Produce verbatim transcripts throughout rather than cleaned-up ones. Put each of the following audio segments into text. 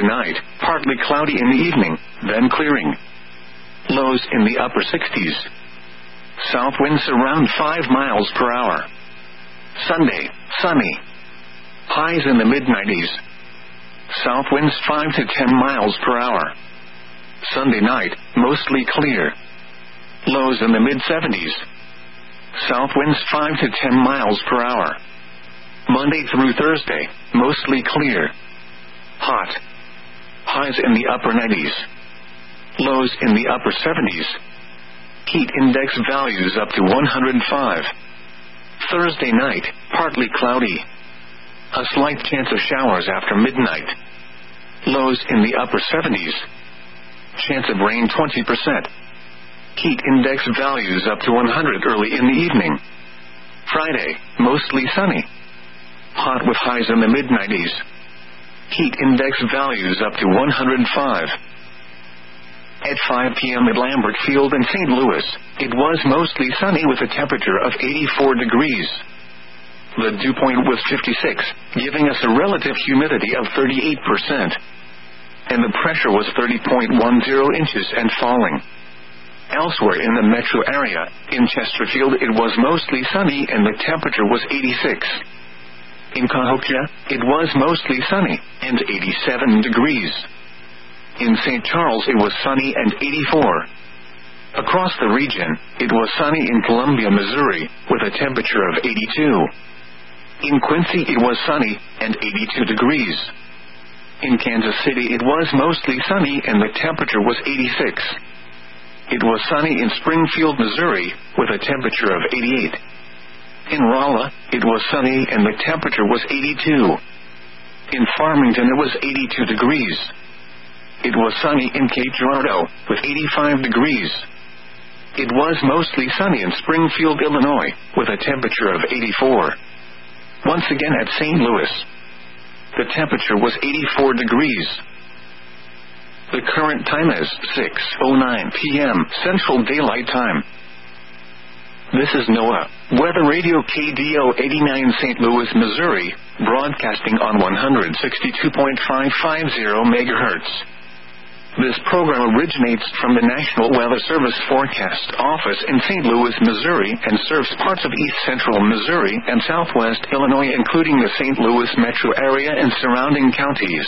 Night, partly cloudy in the evening, then clearing. Lows in the upper sixties. South winds around five miles per hour. Sunday, sunny. Highs in the mid nineties. South winds five to ten miles per hour. Sunday night, mostly clear. Lows in the mid seventies. South winds five to ten miles per hour. Monday through Thursday, mostly clear. Hot. Highs in the upper nineties. Lows in the upper seventies. Heat index values up to one hundred five. Thursday night, partly cloudy. A slight chance of showers after midnight. Lows in the upper seventies. Chance of rain twenty percent. Heat index values up to one hundred early in the evening. Friday, mostly sunny. Hot with highs in the mid nineties. Heat index values up to one hundred five. At five p.m. at Lambert Field in Saint Louis, it was mostly sunny with a temperature of eighty-four degrees. The dew point was fifty-six, giving us a relative humidity of thirty-eight percent. And the pressure was thirty point one zero inches and falling. Elsewhere in the metro area, in Chesterfield it was mostly sunny and the temperature was eighty-six. In Cahokia, it was mostly sunny and eighty-seven degrees. In Saint Charles it was sunny and eighty-four. Across the region, it was sunny in Columbia, Missouri, with a temperature of eighty-two. In Quincy it was sunny and eighty-two degrees. In Kansas City it was mostly sunny and the temperature was eighty-six. It was sunny in Springfield, Missouri, with a temperature of eighty-eight. In Rolla, it was sunny and the temperature was eighty-two. In Farmington it was eighty-two degrees. It was sunny in Cape Girardeau, with eighty-five degrees. It was mostly sunny in Springfield, Illinois, with a temperature of eighty-four. Once again at Saint Louis, the temperature was eighty-four degrees. The current time is six oh nine p.m. Central Daylight Time. This is NOAA Weather Radio K D O eighty-nine Saint Louis, Missouri, broadcasting on one hundred sixty-two point five five zero megahertz. This program originates from the National Weather Service Forecast Office in Saint Louis, Missouri, and serves parts of east central Missouri and southwest Illinois, including the Saint Louis metro area and surrounding counties.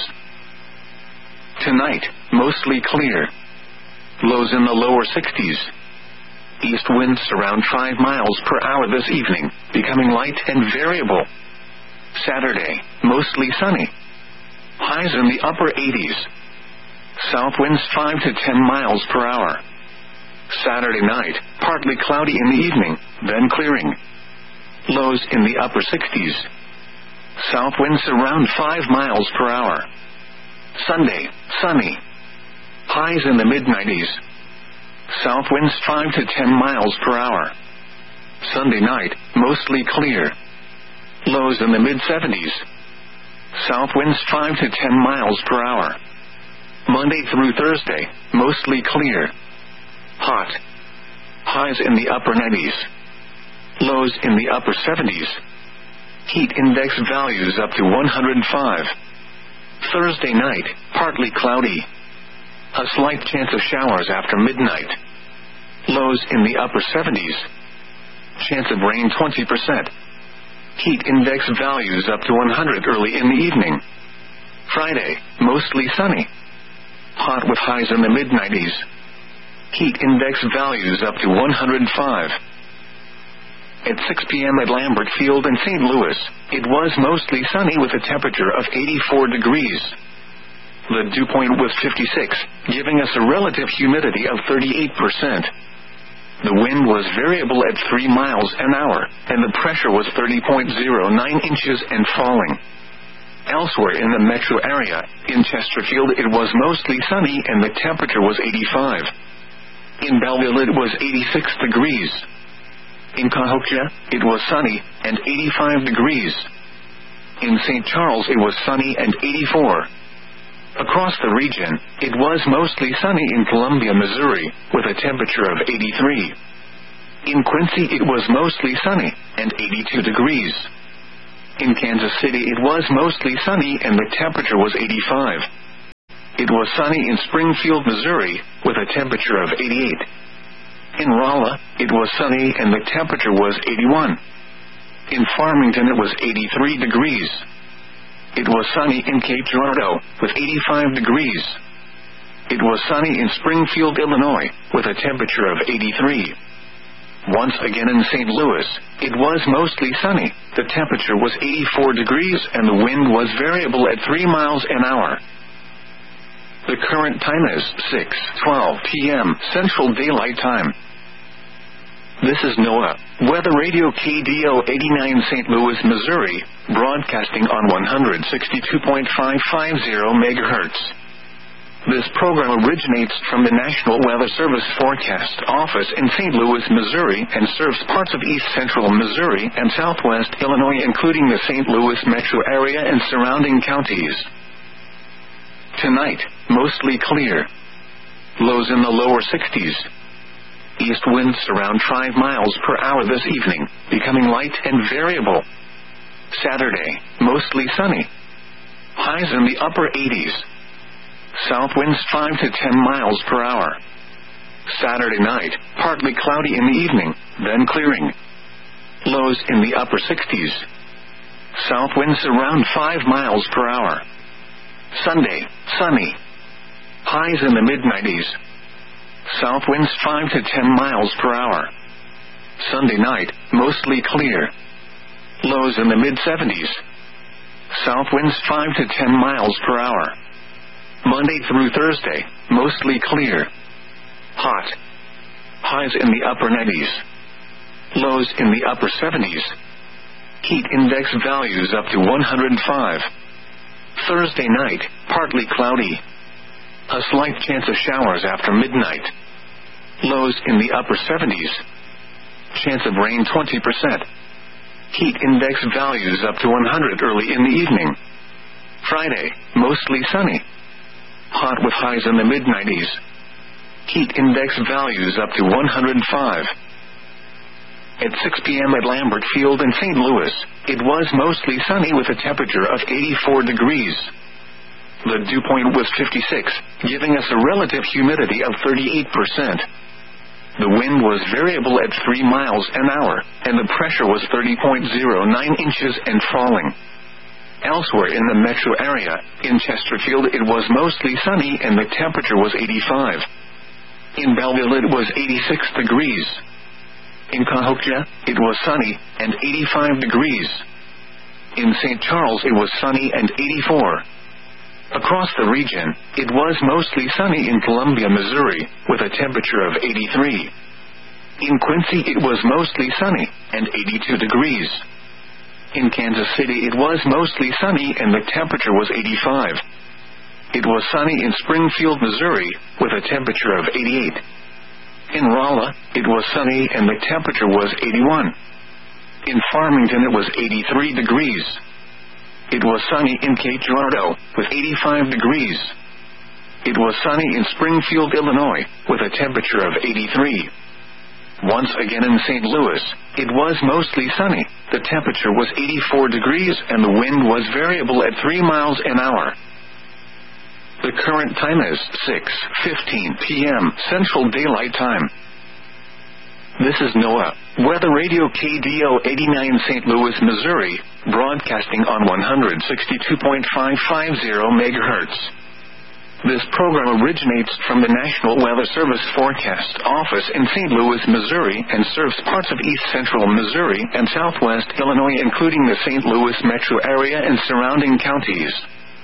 Tonight, mostly clear. Lows in the lower sixties. East winds around five miles per hour this evening, becoming light and variable. Saturday, mostly sunny. Highs in the upper eighties. South winds five to ten miles per hour. Saturday night, partly cloudy in the evening, then clearing. Lows in the upper sixties. South winds around five miles per hour. Sunday, sunny. Highs in the mid nineties. South winds five to ten miles per hour. Sunday night, mostly clear. Lows in the mid seventies. South winds five to ten miles per hour. Monday through Thursday, mostly clear. Hot. Highs in the upper nineties. Lows in the upper seventies. Heat index values up to one hundred five. Thursday night, partly cloudy. A slight chance of showers after midnight. Lows in the upper seventies. Chance of rain twenty percent. Heat index values up to one hundred early in the evening. Friday, mostly sunny. Hot with highs in the mid nineties. Heat index values up to one hundred five. At six p.m. at Lambert Field in Saint Louis, it was mostly sunny with a temperature of eighty-four degrees. The dew point was fifty-six, giving us a relative humidity of thirty-eight percent. The wind was variable at three miles an hour, and the pressure was thirty point zero nine inches and falling. Elsewhere in the metro area, in Chesterfield it was mostly sunny and the temperature was eighty-five. In Belleville it was eighty-six degrees. In Cahokia, it was sunny and eighty-five degrees. In Saint Charles it was sunny and eighty-four. Across the region, it was mostly sunny in Columbia, Missouri, with a temperature of eighty-three. In Quincy it was mostly sunny and eighty-two degrees. In Kansas City it was mostly sunny and the temperature was eighty-five. it was sunny in Springfield, Missouri, with a temperature of eighty-eight. In Rolla, it was sunny and the temperature was eighty-one. In Farmington, it was eighty-three degrees. It was sunny in Cape Girardeau, with eighty-five degrees. It was sunny in Springfield, Illinois, with a temperature of eighty-three. Once again in Saint Louis, it was mostly sunny. The temperature was eighty-four degrees and the wind was variable at three miles an hour. The current time is six twelve p.m. Central Daylight Time. This is NOAA Weather Radio K D O eighty-nine Saint Louis, Missouri, broadcasting on one sixty-two point five five zero megahertz. This program originates from the National Weather Service Forecast Office in Saint Louis, Missouri, and serves parts of east central Missouri and southwest Illinois, including the Saint Louis metro area and surrounding counties. Tonight, mostly clear. Lows in the lower sixties. East winds around five miles per hour this evening, becoming light and variable. Saturday, mostly sunny. Highs in the upper eighties. South winds five to ten miles per hour. Saturday night, partly cloudy in the evening, then clearing. Lows in the upper sixties. South winds around five miles per hour. Sunday, sunny. Highs in the mid nineties. South winds five to ten miles per hour. Sunday night, mostly clear. Lows in the mid seventies. South winds five to ten miles per hour. Monday through Thursday, mostly clear. Hot. Highs in the upper nineties. Lows in the upper seventies. Heat index values up to one hundred five. Thursday night, partly cloudy. A slight chance of showers after midnight. Lows in the upper seventies. Chance of rain twenty percent. Heat index values up to one hundred early in the evening. Friday, mostly sunny. Hot with highs in the mid nineties. Heat index values up to one hundred five. At six p.m. at Lambert Field in Saint Louis, it was mostly sunny with a temperature of eighty-four degrees. The dew point was fifty-six, giving us a relative humidity of thirty-eight percent. The wind was variable at three miles an hour, and the pressure was thirty point zero nine inches and falling. Elsewhere in the metro area, in Chesterfield, it was mostly sunny and the temperature was eighty-five. In Belleville, it was eighty-six degrees. In Cahokia, it was sunny and eighty-five degrees. In Saint Charles, it was sunny and eighty-four. Across the region, it was mostly sunny in Columbia, Missouri, with a temperature of eighty-three. In Quincy, it was mostly sunny and eighty-two degrees. In Kansas City, it was mostly sunny and the temperature was eighty-five. It was sunny in Springfield, Missouri, with a temperature of eighty-eight. In Rolla, it was sunny and the temperature was eighty-one. In Farmington, it was eighty-three degrees. It was sunny in Cape Girardeau, with eighty-five degrees. It was sunny in Springfield, Illinois, with a temperature of eighty-three. Once again in Saint Louis, it was mostly sunny. The temperature was eighty-four degrees and the wind was variable at three miles an hour. The current time is six fifteen p.m. Central Daylight Time. This is NOAA Weather Radio K D O eighty-nine Saint Louis, Missouri, broadcasting on one sixty-two point five five zero megahertz. This program originates from the National Weather Service Forecast Office in Saint Louis, Missouri, and serves parts of east central Missouri and southwest Illinois, including the Saint Louis metro area and surrounding counties.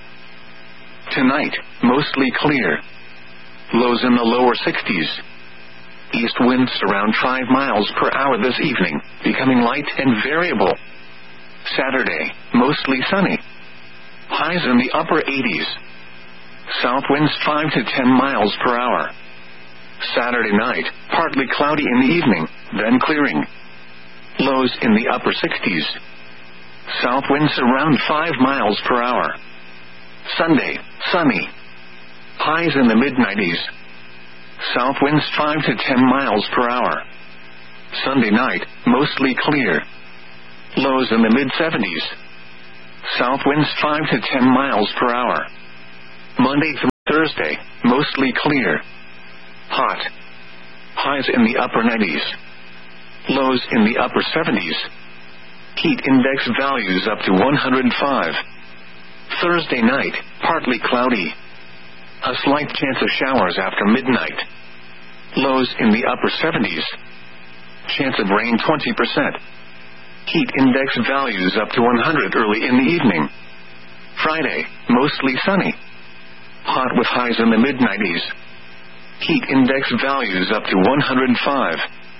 Tonight, mostly clear. Lows in the lower sixties. East winds around five miles per hour this evening, becoming light and variable. Saturday, mostly sunny. Highs in the upper eighties. South winds five to ten miles per hour. Saturday night, partly cloudy in the evening, then clearing. Lows in the upper sixties. South winds around five miles per hour. Sunday, sunny. Highs in the mid nineties. South winds five to ten miles per hour. Sunday night, mostly clear. Lows in the mid seventies. South winds five to ten miles per hour. Monday through Thursday, mostly clear. Hot. Highs in the upper nineties. Lows in the upper seventies. Heat index values up to one hundred five. Thursday night, partly cloudy. A slight chance of showers after midnight. Lows in the upper seventies. Chance of rain twenty percent. Heat index values up to one hundred early in the evening. Friday, mostly sunny. Hot with highs in the mid nineties. Heat index values up to one hundred five.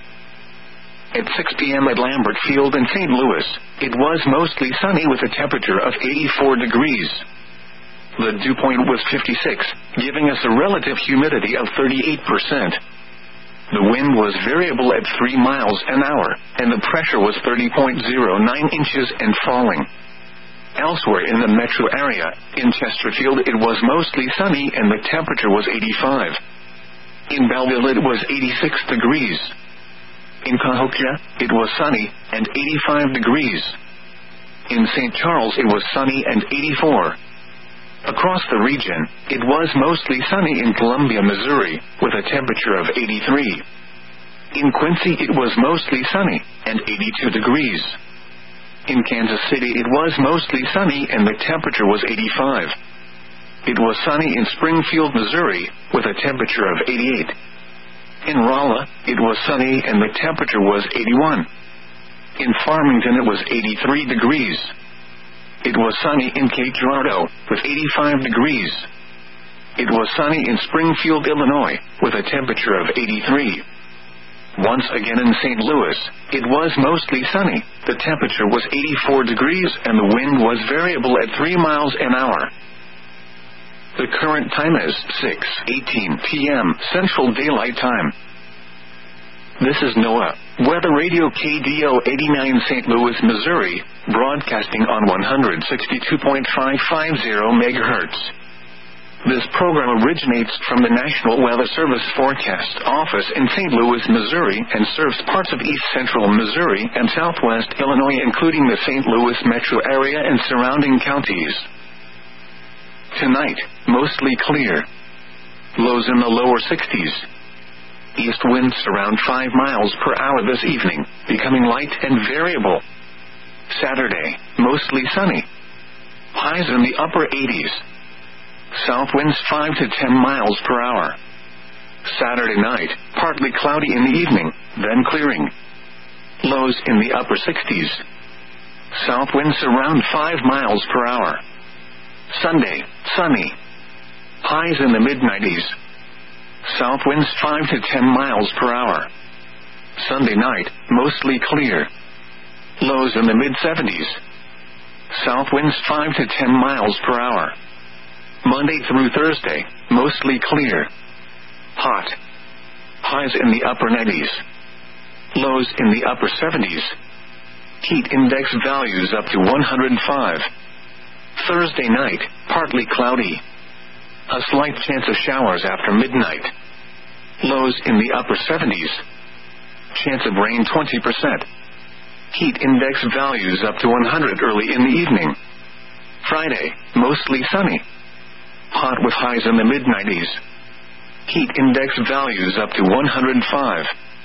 At six p.m. at Lambert Field in Saint Louis, it was mostly sunny with a temperature of eighty-four degrees. The dew point was fifty-six, giving us a relative humidity of thirty-eight percent. The wind was variable at three miles an hour, and the pressure was thirty point zero nine inches and falling. Elsewhere in the metro area, in Chesterfield it was mostly sunny and the temperature was eighty-five. In Belleville it was eighty-six degrees. In Cahokia, it was sunny and eighty-five degrees. In Saint Charles it was sunny and eighty-four. Across the region, it was mostly sunny in Columbia, Missouri, with a temperature of eighty-three. In Quincy it was mostly sunny and eighty-two degrees. In Kansas City it was mostly sunny and the temperature was eighty-five. It was sunny in Springfield, Missouri, with a temperature of eighty-eight. In Rolla, it was sunny and the temperature was eighty-one. In Farmington it was eighty-three degrees. It was sunny in Cape Girardeau, with eighty-five degrees. It was sunny in Springfield, Illinois, with a temperature of eighty-three. Once again in Saint Louis, it was mostly sunny, the temperature was eighty-four degrees and the wind was variable at three miles an hour. The current time is six eighteen p.m. Central Daylight Time. This is NOAA, Weather Radio K D O eighty-nine Saint Louis, Missouri, broadcasting on one hundred sixty-two point five five zero megahertz. This program originates from the National Weather Service Forecast Office in Saint Louis, Missouri, and serves parts of east central Missouri and southwest Illinois, including the Saint Louis metro area and surrounding counties. Tonight, mostly clear. Lows in the lower sixties. East winds around five miles per hour this evening, becoming light and variable. Saturday, mostly sunny. Highs in the upper eighties. South winds five to ten miles per hour. Saturday night, partly cloudy in the evening, then clearing. Lows in the upper sixties. South winds around five miles per hour. Sunday, sunny. Highs in the mid nineties. South winds five to ten miles per hour. Sunday night, mostly clear. Lows in the mid seventies. South winds five to ten miles per hour. Monday through Thursday, mostly clear. Hot. Highs in the upper nineties. Lows in the upper seventies. Heat index values up to one hundred five. Thursday night, partly cloudy. A slight chance of showers after midnight. Lows in the upper seventies. Chance of rain twenty percent. Heat index values up to one hundred early in the evening. Friday, mostly sunny. Hot with highs in the mid nineties. Heat index values up to one hundred five.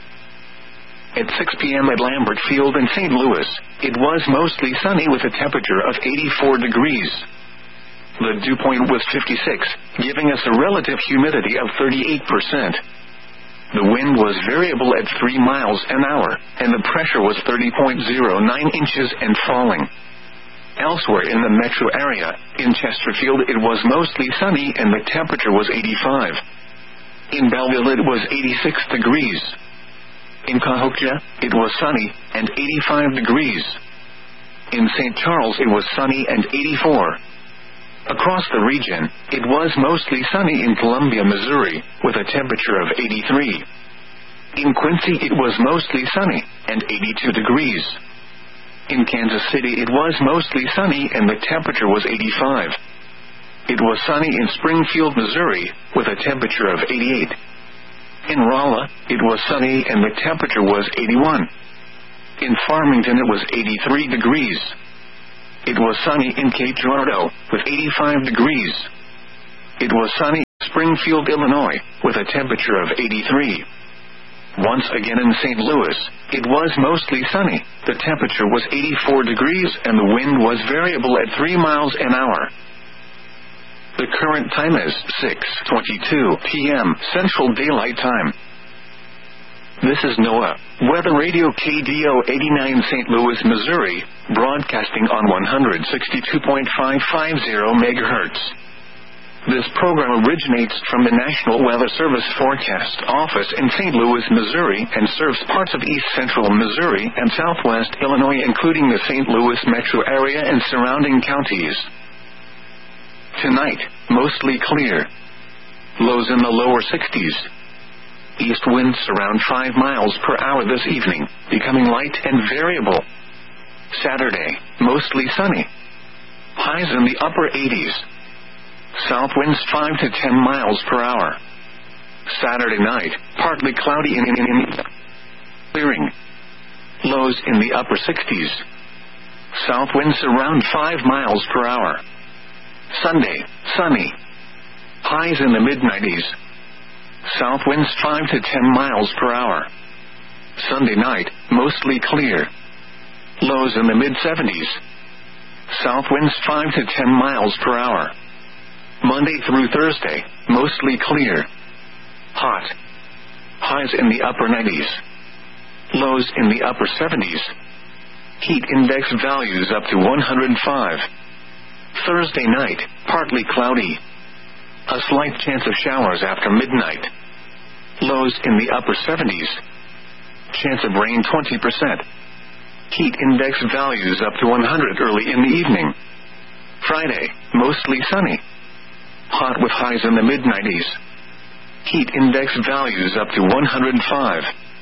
At six p.m. at Lambert Field in Saint Louis, it was mostly sunny with a temperature of eighty-four degrees. The dew point was fifty-six, giving us a relative humidity of thirty-eight percent. The wind was variable at three miles an hour, and the pressure was thirty point zero nine inches and falling. Elsewhere in the metro area, in Chesterfield it was mostly sunny and the temperature was eighty-five. In Belleville it was eighty-six degrees. In Cahokia, it was sunny and eighty-five degrees. In Saint Charles it was sunny and eighty-four. Across the region, it was mostly sunny in Columbia, Missouri, with a temperature of eighty-three. In Quincy it was mostly sunny and eighty-two degrees. In Kansas City it was mostly sunny and the temperature was eighty-five. It was sunny in Springfield, Missouri, with a temperature of eighty-eight. In Rolla, it was sunny and the temperature was eighty-one. In Farmington it was eighty-three degrees. It was sunny in Cape Girardeau, with eighty-five degrees. It was sunny in Springfield, Illinois, with a temperature of eighty-three. Once again in Saint Louis, it was mostly sunny. The temperature was eighty-four degrees and the wind was variable at three miles an hour. The current time is six twenty-two p m Central Daylight Time. This is NOAA Weather Radio K D O eighty-nine Saint Louis, Missouri, broadcasting on one sixty-two point five five zero megahertz. This program originates from the National Weather Service Forecast Office in Saint Louis, Missouri, and serves parts of east central Missouri and southwest Illinois, including the Saint Louis metro area and surrounding counties. Tonight, mostly clear. Lows in the lower sixties. East winds around five miles per hour this evening, becoming light and variable. Saturday, mostly sunny. Highs in the upper eighties. South winds five to ten miles per hour. Saturday night, partly cloudy and in, in, in clearing. Lows in the upper sixties. South winds around five miles per hour. Sunday, sunny. Highs in the mid nineties. South winds five to ten miles per hour. Sunday night, mostly clear. Lows in the mid seventies. South winds five to ten miles per hour. Monday through Thursday, mostly clear. Hot. Highs in the upper nineties. Lows in the upper seventies. Heat index values up to one hundred five. Thursday night, partly cloudy. A slight chance of showers after midnight. Lows in the upper seventies. Chance of rain twenty percent. Heat index values up to one hundred early in the evening. Friday, mostly sunny. Hot with highs in the mid nineties. Heat index values up to one hundred five.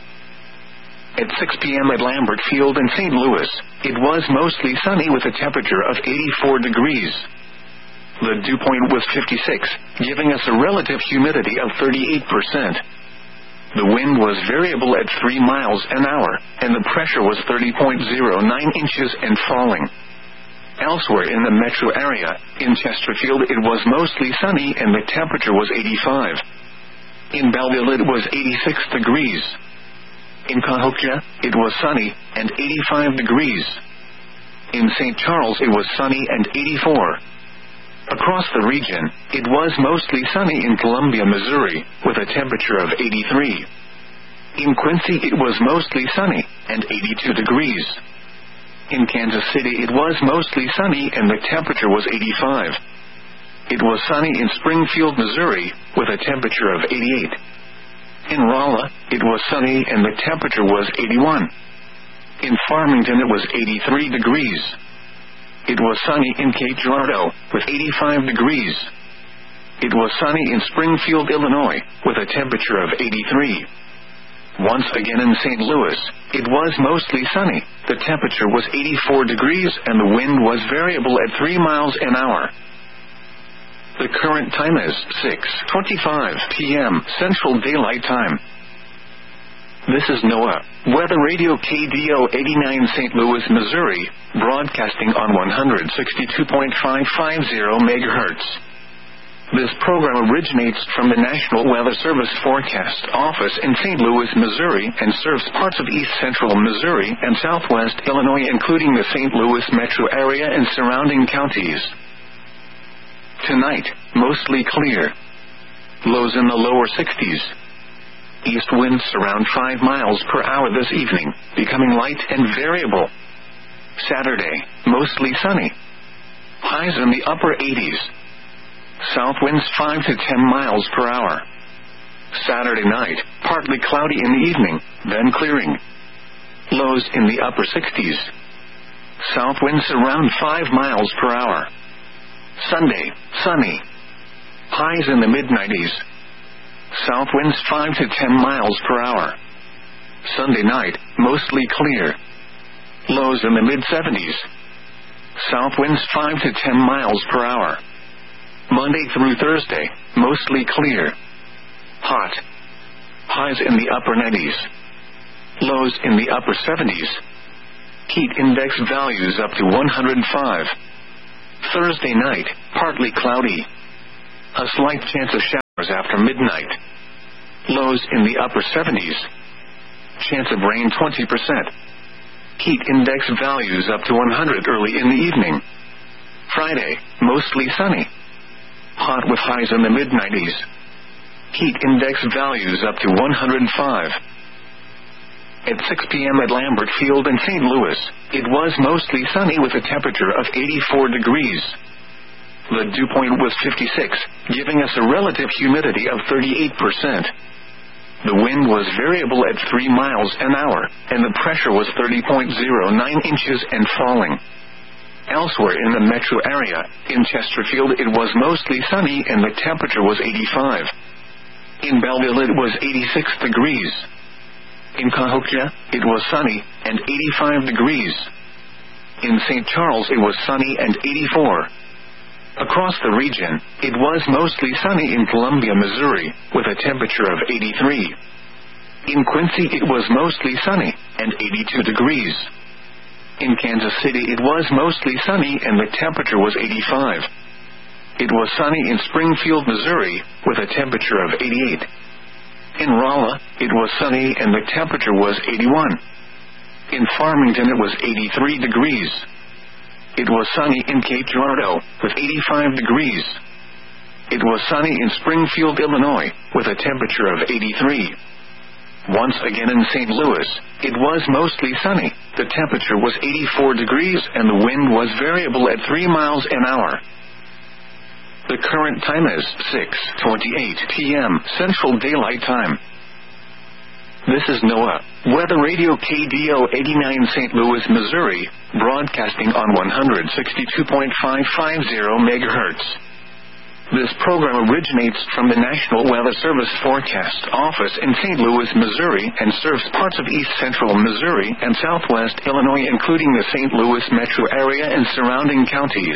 At six p m at Lambert Field in Saint Louis, it was mostly sunny with a temperature of eighty-four degrees. The dew point was fifty-six, giving us a relative humidity of thirty-eight percent. The wind was variable at three miles an hour, and the pressure was thirty point zero nine inches and falling. Elsewhere in the metro area, in Chesterfield it was mostly sunny and the temperature was eighty-five. In Belleville it was eighty-six degrees. In Cahokia, it was sunny and eighty-five degrees. In Saint Charles it was sunny and eighty-four. Across the region, it was mostly sunny in Columbia, Missouri, with a temperature of eighty-three. In Quincy it was mostly sunny and eighty-two degrees. In Kansas City it was mostly sunny and the temperature was eighty-five. It was sunny in Springfield, Missouri, with a temperature of eighty-eight. In Rolla, it was sunny and the temperature was eighty-one. In Farmington it was eighty-three degrees. It was sunny in Cape Girardeau, with eighty-five degrees. It was sunny in Springfield, Illinois, with a temperature of eighty-three. Once again in Saint Louis, it was mostly sunny. The temperature was eighty-four degrees and the wind was variable at three miles an hour. The current time is six twenty-five p m Central Daylight Time. This is NOAA Weather Radio K D O eighty-nine Saint Louis, Missouri, broadcasting on one sixty-two point five five zero megahertz. This program originates from the National Weather Service Forecast Office in Saint Louis, Missouri, and serves parts of east central Missouri and southwest Illinois, including the Saint Louis metro area and surrounding counties. Tonight, mostly clear. Lows in the lower sixties. East winds around five miles per hour this evening, becoming light and variable. Saturday, mostly sunny. Highs in the upper eighties. South winds five to ten miles per hour. Saturday night, partly cloudy in the evening, then clearing. Lows in the upper sixties. South winds around five miles per hour. Sunday, sunny. Highs in the mid nineties. South winds five to ten miles per hour. Sunday night, mostly clear. Lows in the mid seventies. South winds five to ten miles per hour. Monday through Thursday, mostly clear. Hot. Highs in the upper nineties. Lows in the upper seventies. Heat index values up to one hundred five. Thursday night, partly cloudy. A slight chance of showers after midnight. Lows in the upper seventies. Chance of rain twenty percent. Heat index values up to one hundred early in the evening. Friday, mostly sunny. Hot with highs in the mid nineties. Heat index values up to one hundred five. At six p.m. at Lambert Field in Saint Louis, it was mostly sunny with a temperature of eighty-four degrees. The dew point was fifty-six, giving us a relative humidity of thirty-eight percent. The wind was variable at three miles an hour, and the pressure was thirty point zero nine inches and falling. Elsewhere in the metro area, in Chesterfield it was mostly sunny and the temperature was eighty-five. In Belleville it was eighty-six degrees. In Cahokia, it was sunny and eighty-five degrees. In Saint Charles it was sunny and eighty-four. Across the region, it was mostly sunny in Columbia, Missouri, with a temperature of eighty-three. In Quincy it was mostly sunny and eighty-two degrees. In Kansas City it was mostly sunny and the temperature was eighty-five. It was sunny in Springfield, Missouri, with a temperature of eighty-eight. In Rolla, it was sunny and the temperature was eighty-one. In Farmington it was eighty-three degrees. It was sunny in Cape Girardeau, with eighty-five degrees. It was sunny in Springfield, Illinois, with a temperature of eighty-three. Once again in Saint Louis, it was mostly sunny. The temperature was eighty-four degrees and the wind was variable at three miles an hour. The current time is six twenty-eight p.m. Central Daylight Time. This is NOAA, Weather Radio K D O eighty-nine Saint Louis, Missouri, broadcasting on one sixty-two point five five zero megahertz. This program originates from the National Weather Service Forecast Office in Saint Louis, Missouri, and serves parts of east central Missouri and southwest Illinois, including the Saint Louis metro area and surrounding counties.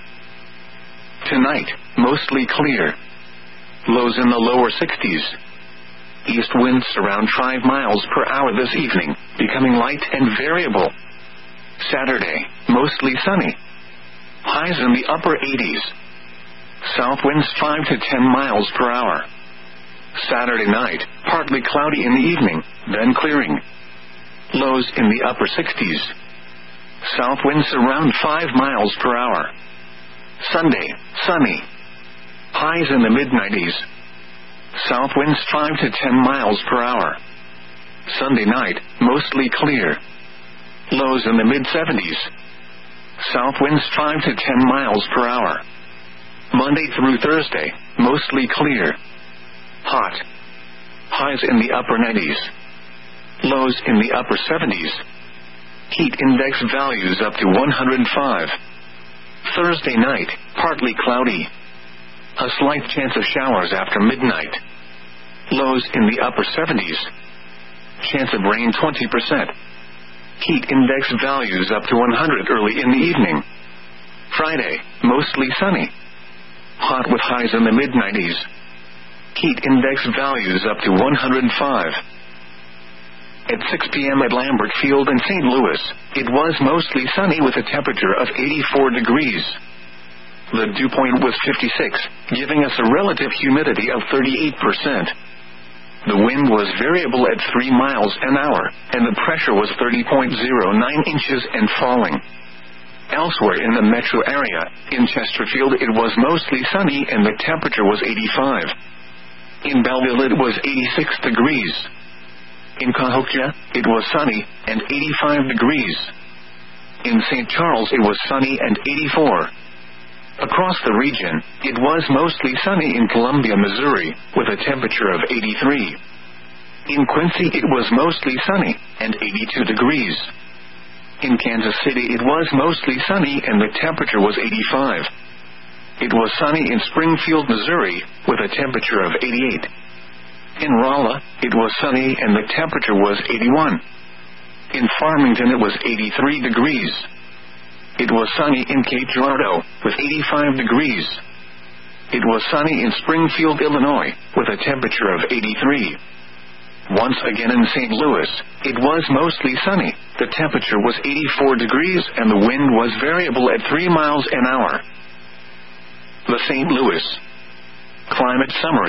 Tonight, mostly clear. Lows in the lower sixties. East winds around five miles per hour this evening, becoming light and variable. Saturday, mostly sunny. Highs in the upper eighties. South winds five to ten miles per hour. Saturday night, partly cloudy in the evening, then clearing. Lows in the upper sixties. South winds around five miles per hour. Sunday, sunny. Highs in the mid nineties. South winds five to ten miles per hour. Sunday night, mostly clear. Lows in the mid seventies. South winds five to ten miles per hour. Monday through Thursday, mostly clear. Hot. Highs in the upper nineties. Lows in the upper seventies. Heat index values up to one hundred five. Thursday night, partly cloudy. A slight chance of showers after midnight. Lows in the upper seventies. Chance of rain twenty percent. Heat index values up to one hundred early in the evening. Friday, mostly sunny. Hot with highs in the mid nineties. Heat index values up to one hundred five. At six p.m. at Lambert Field in Saint Louis, it was mostly sunny with a temperature of eighty-four degrees. The dew point was fifty-six, giving us a relative humidity of thirty-eight percent. The wind was variable at three miles an hour, and the pressure was thirty point zero nine inches and falling. Elsewhere in the metro area, in Chesterfield it was mostly sunny and the temperature was eighty-five. In Belleville it was eighty-six degrees. In Cahokia, it was sunny and eighty-five degrees. In Saint Charles it was sunny and eighty-four. Across the region, it was mostly sunny in Columbia, Missouri, with a temperature of eighty-three. In Quincy it was mostly sunny and eighty-two degrees. In Kansas City it was mostly sunny and the temperature was eighty-five. It was sunny in Springfield, Missouri, with a temperature of eighty-eight. In Rolla, it was sunny and the temperature was eighty-one. In Farmington it was eighty-three degrees. It was sunny in Cape Girardeau, with eighty-five degrees. It was sunny in Springfield, Illinois, with a temperature of eighty-three. Once again in Saint Louis, it was mostly sunny. The temperature was eighty-four degrees and the wind was variable at three miles an hour. The Saint Louis Climate Summary.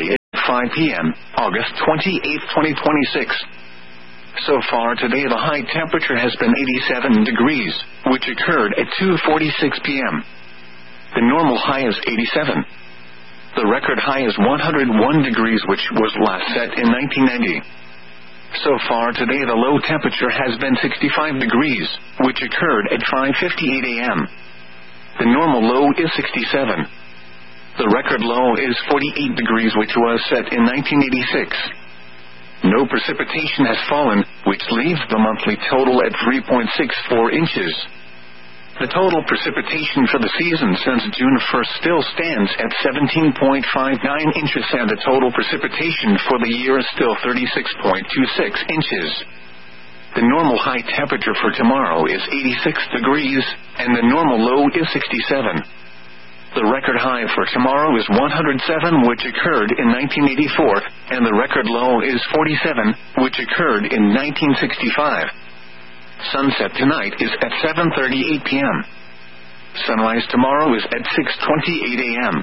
five p.m., August twenty-eighth, twenty twenty-six. So far today the high temperature has been eighty-seven degrees, which occurred at two forty-six p.m. The normal high is eighty-seven. The record high is one hundred one degrees, which was last set in nineteen ninety. So far today the low temperature has been sixty-five degrees, which occurred at five fifty-eight a.m. The normal low is sixty-seven. The record low is forty-eight degrees, which was set in nineteen eighty-six. No precipitation has fallen, which leaves the monthly total at three point six four inches. The total precipitation for the season since June first still stands at seventeen point five nine inches, and the total precipitation for the year is still thirty-six point two six inches. The normal high temperature for tomorrow is eighty-six degrees, and the normal low is sixty-seven. The record high for tomorrow is one hundred seven, which occurred in nineteen eighty-four, and the record low is forty-seven, which occurred in nineteen sixty-five. Sunset tonight is at seven thirty-eight p.m. Sunrise tomorrow is at six twenty-eight a.m.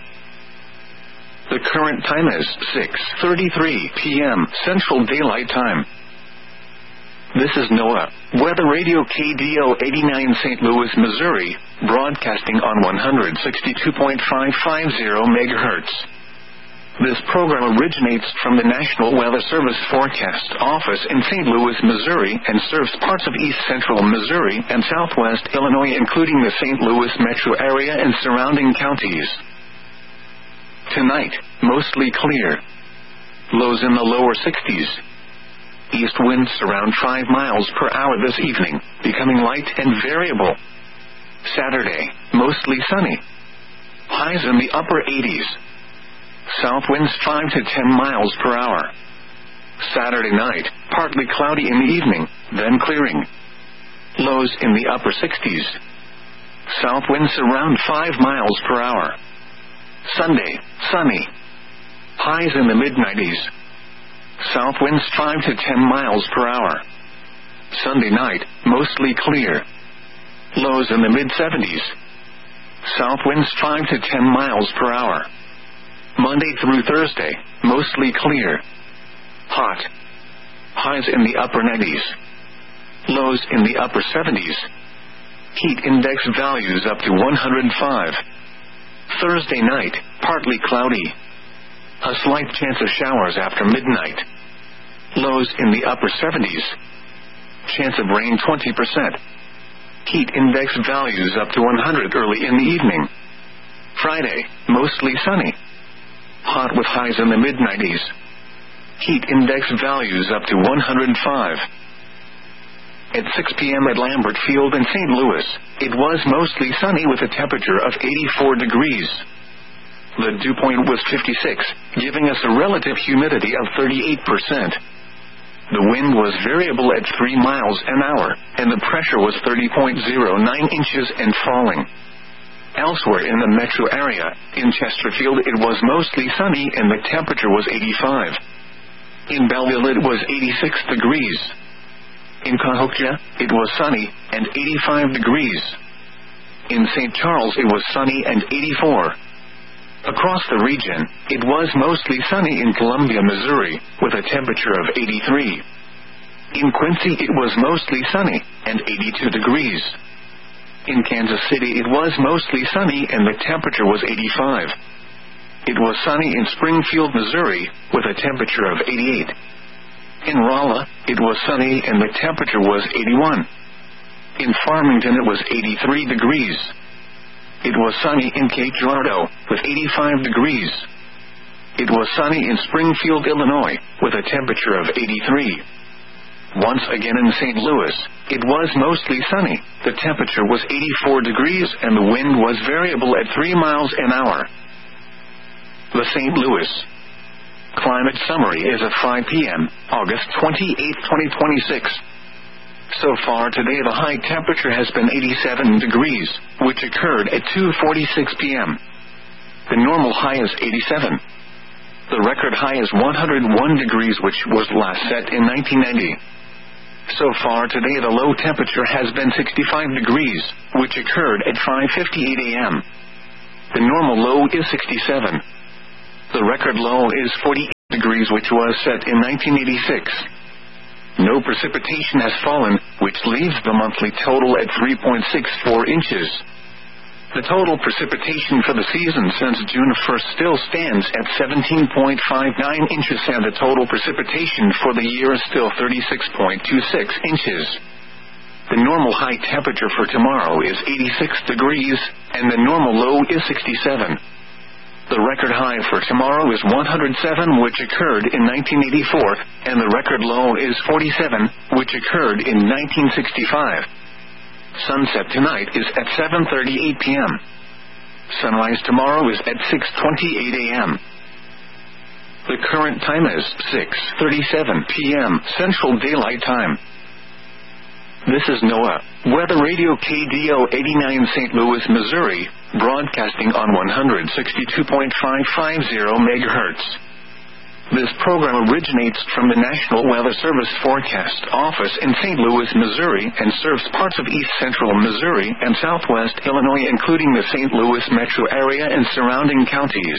The current time is six thirty-three p.m. Central Daylight Time. This is NOAA Weather Radio K D O eighty-nine, Saint Louis, Missouri, broadcasting on one hundred sixty-two point five five zero megahertz. This program originates from the National Weather Service Forecast Office in Saint Louis, Missouri, and serves parts of east central Missouri and southwest Illinois, including the Saint Louis metro area and surrounding counties. Tonight, mostly clear. Lows in the lower sixties. East winds around five miles per hour this evening, becoming light and variable. Saturday, mostly sunny. Highs in the upper eighties. South winds five to ten miles per hour. Saturday night, partly cloudy in the evening, then clearing. Lows in the upper sixties. South winds around five miles per hour. Sunday, sunny. Highs in the mid nineties. South winds five to ten miles per hour. Sunday night, mostly clear. Lows in the mid seventies. South winds five to ten miles per hour. Monday through Thursday, mostly clear. Hot. Highs in the upper nineties. Lows in the upper seventies. Heat index values up to one hundred five. Thursday night, partly cloudy. A slight chance of showers after midnight. Lows in the upper seventies. Chance of rain twenty percent. Heat index values up to one hundred early in the evening. Friday, mostly sunny. Hot with highs in the mid nineties. Heat index values up to one hundred five. At six p.m. at Lambert Field in Saint Louis, it was mostly sunny with a temperature of eighty-four degrees. The dew point was fifty-six, giving us a relative humidity of thirty-eight percent. The wind was variable at three miles an hour, and the pressure was thirty point zero nine inches and falling. Elsewhere in the metro area, in Chesterfield it was mostly sunny and the temperature was eighty-five. In Belleville it was eighty-six degrees. In Cahokia, it was sunny and eighty-five degrees. In Saint Charles it was sunny and eighty-four. Across the region, it was mostly sunny in Columbia, Missouri, with a temperature of eighty-three. In Quincy it was mostly sunny and eighty-two degrees. In Kansas City it was mostly sunny and the temperature was eighty-five. It was sunny in Springfield, Missouri, with a temperature of eighty-eight. In Rolla, it was sunny and the temperature was eighty-one. In Farmington it was eighty-three degrees. It was sunny in Cape Girardeau, with eighty-five degrees. It was sunny in Springfield, Illinois, with a temperature of eighty-three. Once again in Saint Louis, it was mostly sunny, the temperature was eighty-four degrees and the wind was variable at three miles an hour. The Saint Louis Climate Summary is at five p.m., August twenty-eighth, twenty twenty-six. So far today the high temperature has been eighty-seven degrees, which occurred at two forty-six p.m. The normal high is eighty-seven. The record high is one hundred one degrees, which was last set in nineteen ninety. So far today the low temperature has been sixty-five degrees, which occurred at five fifty-eight a.m. The normal low is sixty-seven. The record low is forty-eight degrees, which was set in nineteen eighty-six. No precipitation has fallen, which leaves the monthly total at three point six four inches. The total precipitation for the season since June first still stands at seventeen point five nine inches, and the total precipitation for the year is still thirty-six point two six inches. The normal high temperature for tomorrow is eighty-six degrees, and the normal low is sixty-seven. The record high for tomorrow is one hundred seven, which occurred in nineteen eighty-four, and the record low is forty-seven, which occurred in nineteen sixty-five. Sunset tonight is at seven thirty-eight p.m. Sunrise tomorrow is at six twenty-eight a.m. The current time is six thirty-seven p.m. Central Daylight Time. This is NOAA Weather Radio K D O eighty-nine, Saint Louis, Missouri, broadcasting on one sixty-two point five five zero megahertz. This program originates from the National Weather Service Forecast Office in Saint Louis, Missouri, and serves parts of east central Missouri and southwest Illinois, including the Saint Louis metro area and surrounding counties.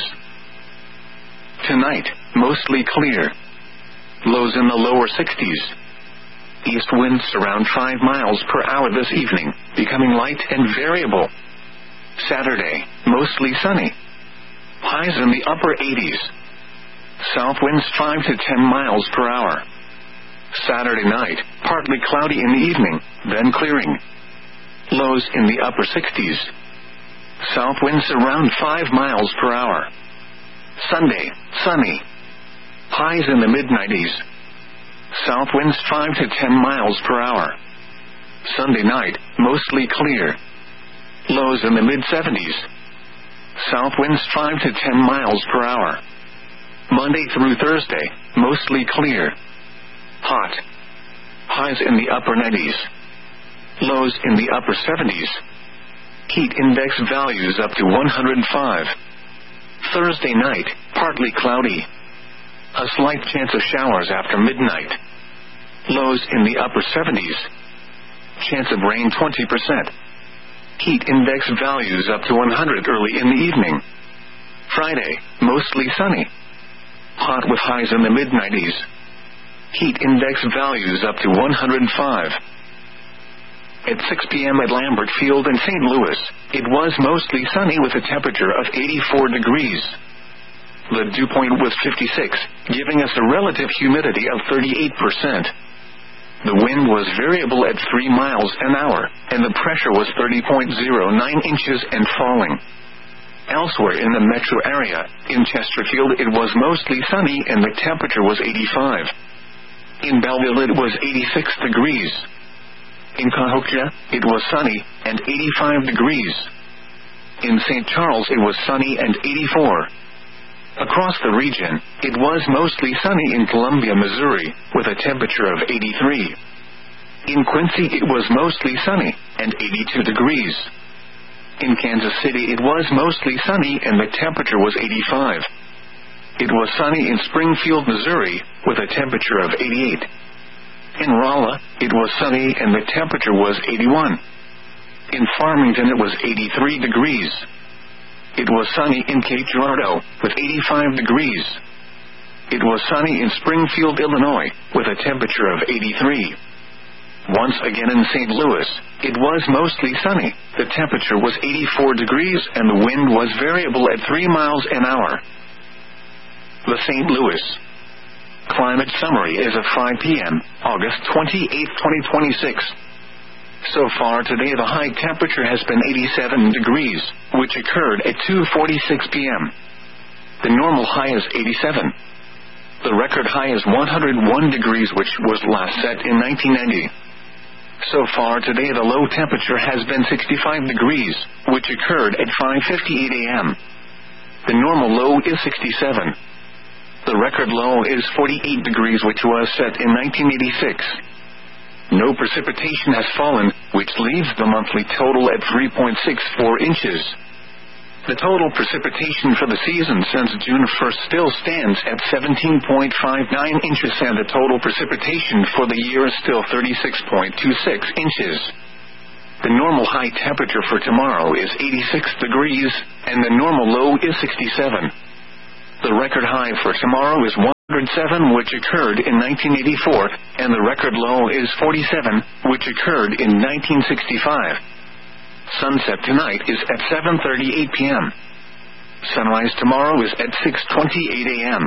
Tonight, mostly clear. Lows in the lower sixties. East winds around five miles per hour this evening, becoming light and variable. Saturday, mostly sunny. Highs in the upper eighties. South winds five to ten miles per hour. Saturday night, partly cloudy in the evening, then clearing. Lows in the upper sixties. South winds around five miles per hour. Sunday, sunny. Highs in the mid nineties. South winds five to ten miles per hour. Sunday night, mostly clear. Lows in the mid seventies. South winds five to ten miles per hour. Monday through Thursday, mostly clear. Hot. Highs in the upper nineties. Lows in the upper seventies. Heat index values up to one hundred five. Thursday night, partly cloudy. A slight chance of showers after midnight. Lows in the upper seventies. Chance of rain twenty percent. Heat index values up to one hundred early in the evening. Friday, mostly sunny. Hot with highs in the mid nineties. Heat index values up to one hundred five. At six p.m. at Lambert Field in Saint Louis, it was mostly sunny with a temperature of eighty-four degrees. The dew point was fifty-six, giving us a relative humidity of thirty-eight percent. The wind was variable at three miles an hour, and the pressure was thirty point zero nine inches and falling. Elsewhere in the metro area, in Chesterfield it was mostly sunny and the temperature was eighty-five. In Belleville it was eighty-six degrees. In Cahokia, it was sunny and eighty-five degrees. In Saint Charles it was sunny and eighty-four. Across the region, it was mostly sunny in Columbia, Missouri, with a temperature of eighty-three. In Quincy it was mostly sunny and eighty-two degrees. In Kansas City it was mostly sunny and the temperature was eighty-five. It was sunny in Springfield, Missouri, with a temperature of eighty-eight. In Rolla, it was sunny and the temperature was eighty-one. In Farmington it was eighty-three degrees. It was sunny in Cape Girardeau, with eighty-five degrees. It was sunny in Springfield, Illinois, with a temperature of eighty-three. Once again in Saint Louis, it was mostly sunny. The temperature was eighty-four degrees and the wind was variable at three miles an hour. The Saint Louis Climate Summary is at five p.m., August twenty-eighth, twenty twenty-six. So far today the high temperature has been eighty-seven degrees, which occurred at two forty-six p.m. The normal high is eighty-seven. The record high is one hundred one degrees, which was last set in nineteen ninety. So far today the low temperature has been sixty-five degrees, which occurred at five fifty-eight a.m. The normal low is sixty-seven. The record low is forty-eight degrees, which was set in nineteen eighty-six. No precipitation has fallen, which leaves the monthly total at three point six four inches. The total precipitation for the season since June first still stands at seventeen point five nine inches, and the total precipitation for the year is still thirty-six point two six inches. The normal high temperature for tomorrow is eighty-six degrees, and the normal low is sixty-seven. The record high for tomorrow is one seven, which occurred in nineteen eighty-four, and the record low is forty-seven, which occurred in nineteen sixty-five. Sunset tonight is at seven thirty-eight p.m. Sunrise tomorrow is at six twenty-eight a.m.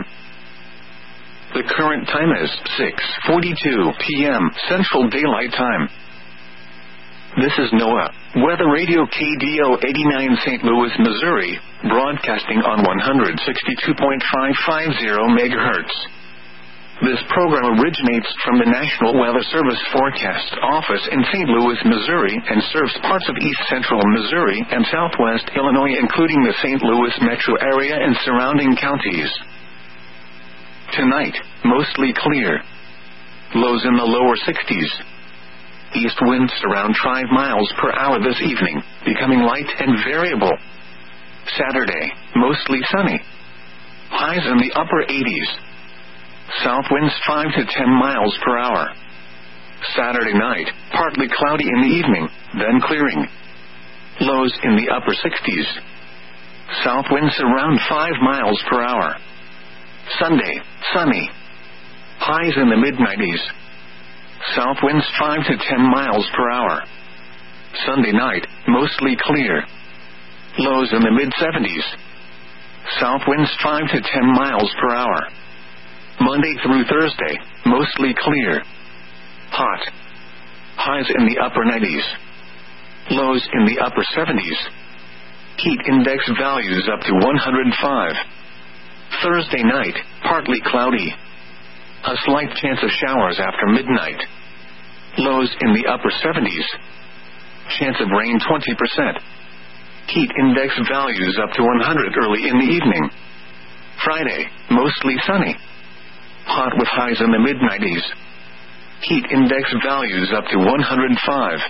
The current time is six forty-two p.m. Central Daylight Time. This is NOAA Weather Radio K D O eighty-nine Saint Louis, Missouri, broadcasting on one sixty-two point five five zero megahertz. This program originates from the National Weather Service Forecast Office in Saint Louis, Missouri, and serves parts of east central Missouri and southwest Illinois, including the Saint Louis metro area and surrounding counties. Tonight, mostly clear. Lows in the lower sixties. East winds around five miles per hour this evening, becoming light and variable. Saturday, mostly sunny. Highs in the upper eighties. South winds five to ten miles per hour. Saturday night, partly cloudy in the evening, then clearing. Lows in the upper sixties. South winds around five miles per hour. Sunday, sunny. Highs in the mid nineties. South winds five to ten miles per hour. Sunday night, mostly clear. Lows in the mid seventies. South winds five to ten miles per hour. Monday through Thursday, mostly clear. Hot. Highs in the upper nineties. Lows in the upper seventies. Heat index values up to one hundred five. Thursday night, partly cloudy. A slight chance of showers after midnight. Lows in the upper seventies. Chance of rain twenty percent. Heat index values up to one hundred early in the evening. Friday, mostly sunny. Hot with highs in the mid nineties. Heat index values up to one hundred five.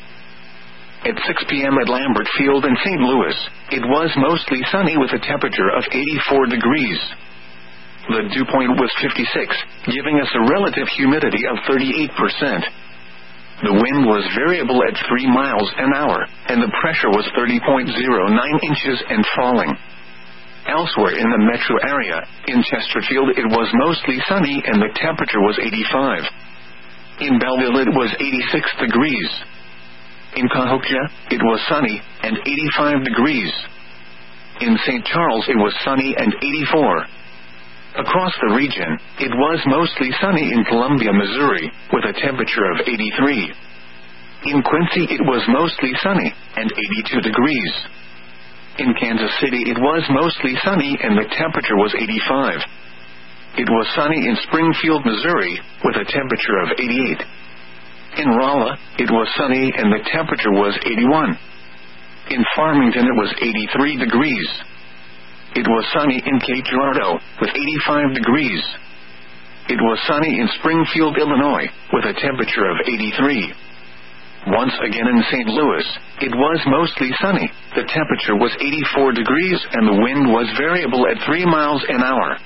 At six p.m. at Lambert Field in Saint Louis, it was mostly sunny with a temperature of eighty-four degrees. The dew point was fifty-six, giving us a relative humidity of thirty-eight percent. The wind was variable at three miles an hour, and the pressure was thirty point zero nine inches and falling. Elsewhere in the metro area, in Chesterfield it was mostly sunny and the temperature was eighty-five. In Belleville it was eighty-six degrees. In Cahokia, it was sunny and eighty-five degrees. In Saint Charles it was sunny and eighty-four. Across the region, it was mostly sunny in Columbia, Missouri, with a temperature of eighty-three. In Quincy it was mostly sunny and eighty-two degrees. In Kansas City it was mostly sunny and the temperature was eighty-five. It was sunny in Springfield, Missouri, with a temperature of eighty-eight. In Rolla, it was sunny and the temperature was eighty-one. In Farmington it was eighty-three degrees. It was sunny in Cape Girardeau, with eighty-five degrees. It was sunny in Springfield, Illinois, with a temperature of eighty-three. Once again in Saint Louis, it was mostly sunny, the temperature was eighty-four degrees and the wind was variable at three miles an hour.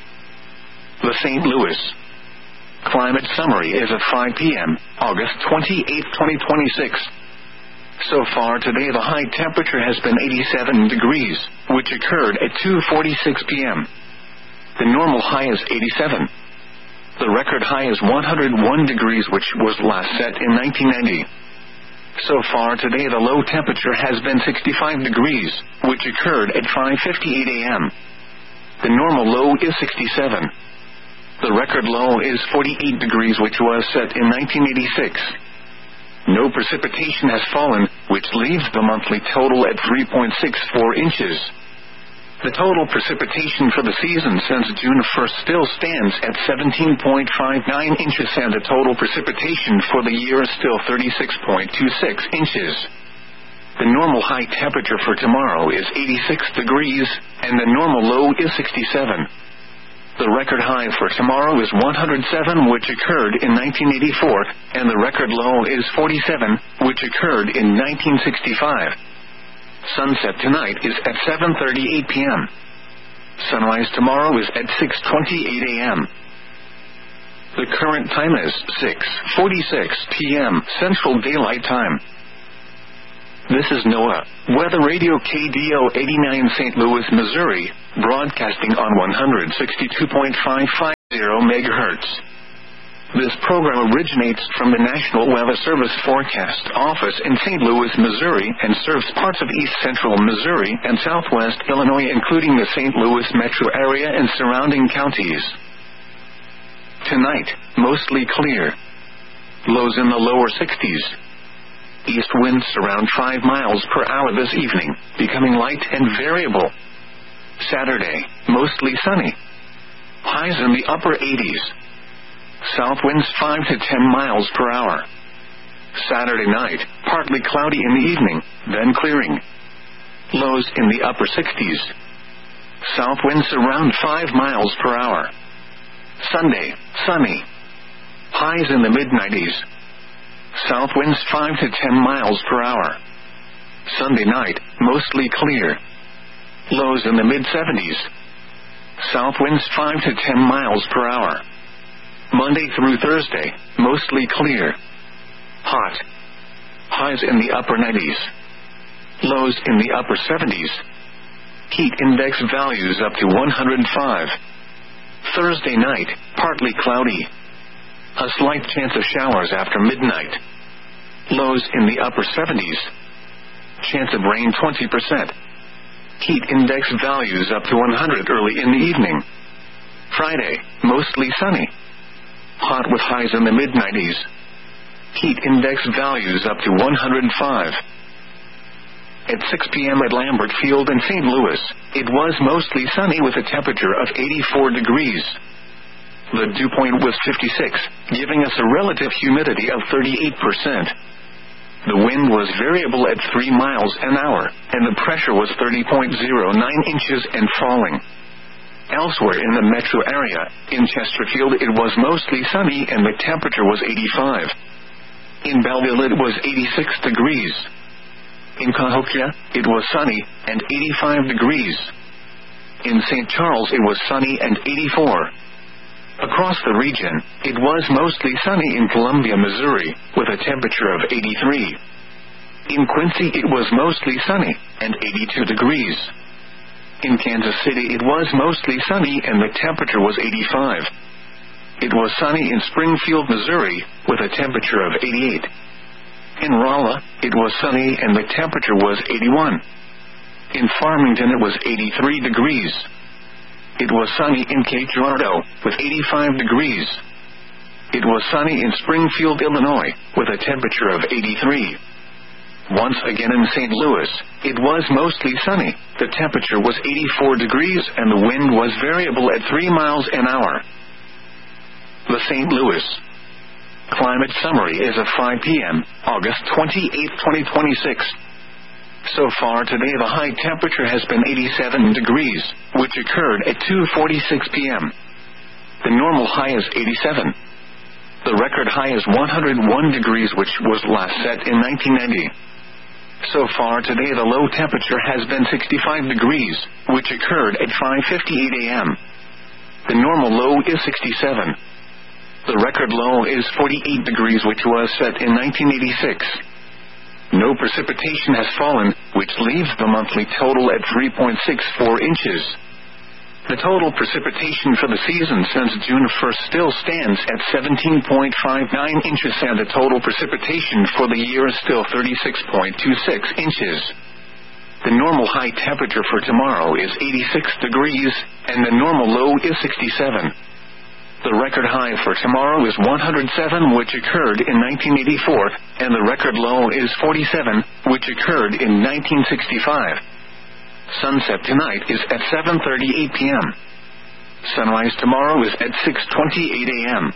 The Saint Louis Climate Summary is at five p.m., August twenty-eighth, twenty twenty-six. So far today the high temperature has been eighty-seven degrees, which occurred at two forty-six p.m. The normal high is eighty-seven. The record high is one hundred one degrees, which was last set in nineteen ninety. So far today the low temperature has been sixty-five degrees, which occurred at five fifty-eight a.m. The normal low is sixty-seven. The record low is forty-eight degrees, which was set in nineteen eighty-six. No precipitation has fallen, which leaves the monthly total at three point six four inches. The total precipitation for the season since June first still stands at seventeen point five nine inches, and the total precipitation for the year is still thirty-six point two six inches. The normal high temperature for tomorrow is eighty-six degrees, and the normal low is sixty-seven. The record high for tomorrow is one hundred seven, which occurred in nineteen eighty-four, and the record low is forty-seven, which occurred in nineteen sixty-five. Sunset tonight is at seven thirty-eight p.m. Sunrise tomorrow is at six twenty-eight a.m. The current time is six forty-six p.m. Central Daylight Time. This is NOAA Weather Radio K D O eighty-nine Saint Louis, Missouri, broadcasting on one sixty-two point five five megahertz. This program originates from the National Weather Service Forecast Office in Saint Louis, Missouri, and serves parts of east central Missouri and southwest Illinois, including the Saint Louis metro area and surrounding counties. Tonight, mostly clear. Lows in the lower sixties. East winds around five miles per hour this evening, becoming light and variable. Saturday, mostly sunny. Highs in the upper eighties. South winds five to ten miles per hour. Saturday night, partly cloudy in the evening, then clearing. Lows in the upper sixties. South winds around five miles per hour. Sunday, sunny. Highs in the mid nineties. South winds five to ten miles per hour. Sunday night, mostly clear. Lows in the mid seventies. South winds five to ten miles per hour. Monday through Thursday, mostly clear. Hot. Highs in the upper nineties. Lows in the upper seventies. Heat index values up to one hundred five. Thursday night, partly cloudy. A slight chance of showers after midnight. Lows in the upper seventies. Chance of rain twenty percent. Heat index values up to one hundred early in the evening. Friday, mostly sunny. Hot with highs in the mid nineties. Heat index values up to one hundred five. At six p.m. at Lambert Field in Saint Louis, it was mostly sunny with a temperature of eighty-four degrees. The dew point was fifty-six, giving us a relative humidity of thirty-eight percent. The wind was variable at three miles an hour, and the pressure was thirty point zero nine inches and falling. Elsewhere in the metro area, in Chesterfield it was mostly sunny and the temperature was eighty-five. In Belleville it was eighty-six degrees. In Cahokia, it was sunny and eighty-five degrees. In Saint Charles it was sunny and eighty-four. Across the region, it was mostly sunny in Columbia, Missouri, with a temperature of eighty-three. In Quincy it was mostly sunny and eighty-two degrees. In Kansas City it was mostly sunny and the temperature was eighty-five. It was sunny in Springfield, Missouri, with a temperature of eighty-eight. In Rolla, it was sunny and the temperature was eighty-one. In Farmington it was eighty-three degrees. It was sunny in Cape Girardeau, with eighty-five degrees. It was sunny in Springfield, Illinois, with a temperature of eighty-three. Once again in Saint Louis, it was mostly sunny. The temperature was eighty-four degrees and the wind was variable at three miles an hour. The Saint Louis Climate Summary is of five p.m., August twenty-eighth, twenty twenty-six. So far today the high temperature has been eighty-seven degrees, which occurred at two forty-six p.m. The normal high is eighty-seven. The record high is one hundred one degrees, which was last set in nineteen ninety. So far today the low temperature has been sixty-five degrees, which occurred at five fifty-eight a.m. The normal low is sixty-seven. The record low is forty-eight degrees, which was set in nineteen eighty-six. No precipitation has fallen, which leaves the monthly total at three point six four inches. The total precipitation for the season since June first still stands at seventeen point five nine inches, and the total precipitation for the year is still thirty-six point two six inches. The normal high temperature for tomorrow is eighty-six degrees, and the normal low is sixty-seven. The record high for tomorrow is one hundred seven, which occurred in nineteen eighty-four, and the record low is forty-seven, which occurred in nineteen sixty-five. Sunset tonight is at seven thirty-eight p.m. Sunrise tomorrow is at six twenty-eight a.m.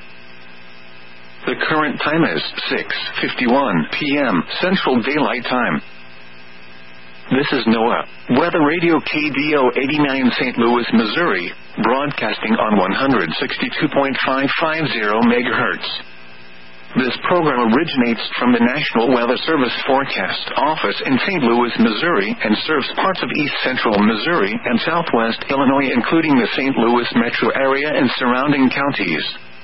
The current time is six fifty-one p.m. Central Daylight Time. This is NOAA Weather Radio K D O eighty-nine Saint Louis, Missouri, broadcasting on one hundred sixty-two point five five zero megahertz. This program originates from the National Weather Service Forecast Office in Saint Louis, Missouri, and serves parts of east central Missouri and southwest Illinois, including the Saint Louis metro area and surrounding counties.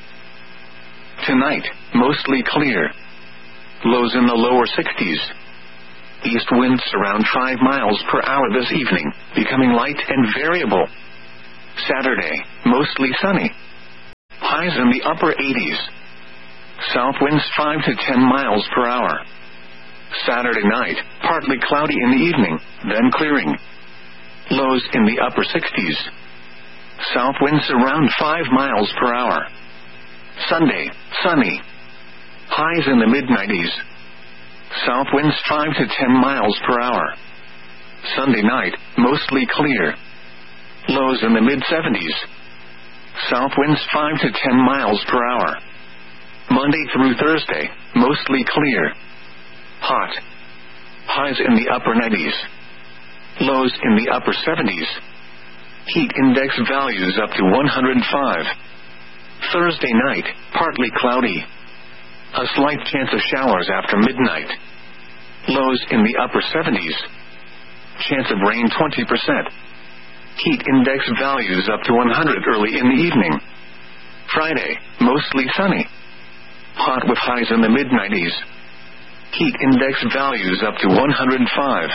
Tonight, mostly clear. Lows in the lower sixties. East winds around five miles per hour this evening, becoming light and variable. Saturday, mostly sunny. highs in the upper eighties. South winds five to ten miles per hour. Saturday night, partly cloudy in the evening, then clearing. Lows in the upper sixties. South winds around five miles per hour. Sunday, sunny. Highs in the mid nineties. South winds five to ten miles per hour. Sunday night, mostly clear. Lows in the mid seventies. South winds five to ten miles per hour. Monday through Thursday, mostly clear. Hot. Highs in the upper nineties. Lows in the upper seventies. Heat index values up to one hundred five. Thursday night, partly cloudy. A slight chance of showers after midnight. Lows in the upper seventies. Chance of rain twenty percent. Heat index values up to one hundred early in the evening. Friday, mostly sunny. Hot with highs in the mid nineties. Heat index values up to one hundred five.